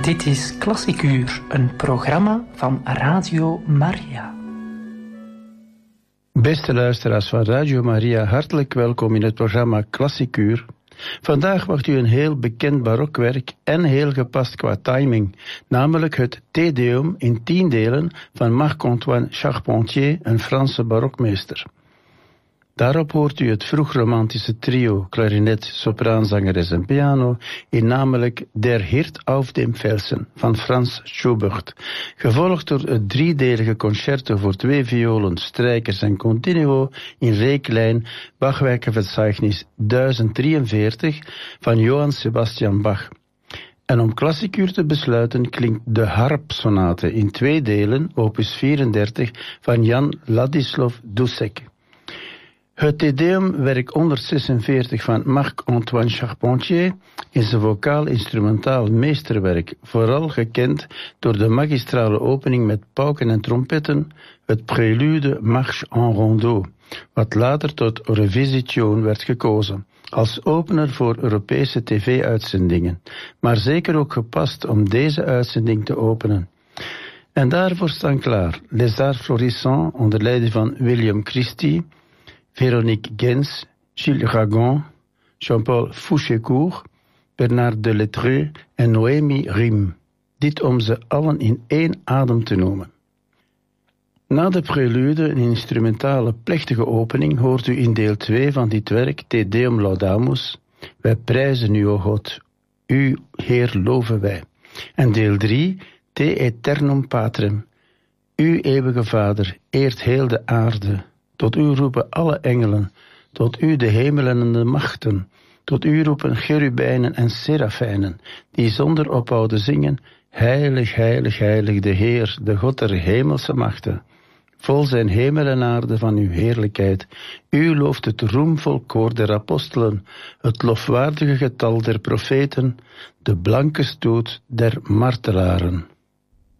Dit is Klassiek Uur, een programma van Radio Maria. Beste luisteraars van Radio Maria, hartelijk welkom in het programma Klassiek Uur. Vandaag wacht u een heel bekend barokwerk en heel gepast qua timing, namelijk het Te Deum in 10 delen van Marc-Antoine Charpentier, een Franse barokmeester. Daarop hoort u het vroegromantische trio, klarinet, sopraanzangeres en piano, in namelijk Der Hirt auf dem Felsen van Franz Schubert, gevolgd door het 3-delige concerto voor 2 violen, strijkers en continuo in reeklijn Bachwerkenverzeichnis 1043 van Johann Sebastian Bach. En om klassieker te besluiten klinkt de harpsonate in 2 delen, opus 34 van Jan Ladislav Dussek. Het Te Deum, werk 146 van Marc-Antoine Charpentier, is een vocaal-instrumentaal meesterwerk, vooral gekend door de magistrale opening met pauken en trompetten, het prelude Marche en Rondeau, wat later tot Revisitio werd gekozen, als opener voor Europese tv-uitzendingen, maar zeker ook gepast om deze uitzending te openen. En daarvoor staan klaar Les Arts Florissants onder leiding van William Christie, Véronique Gens, Gilles Ragon, Jean-Paul Fouchécourt, Bernard Delettreux en Noémie Riem. Dit om ze allen in 1 adem te noemen. Na de prelude, een instrumentale plechtige opening, hoort u in deel 2 van dit werk Te Deum Laudamus. Wij prijzen u, o God, u, Heer, loven wij. En deel 3, Te Eternum Patrem. U, eeuwige Vader, eert heel de aarde. Tot u roepen alle engelen, tot u de hemelen en de machten, tot u roepen cherubijnen en serafijnen, die zonder ophouden zingen, heilig, heilig, heilig de Heer, de God der hemelse machten. Vol zijn hemel en aarde van uw heerlijkheid. U looft het roemvol koor der apostelen, het lofwaardige getal der profeten, de blanke stoet der martelaren.